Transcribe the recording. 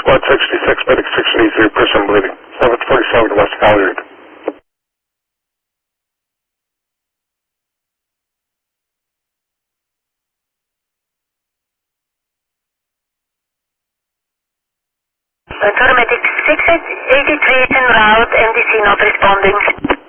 Squad 66, medic 683, person bleeding. 747 West Halyard. Paramedic 683 is en route, MDC not responding.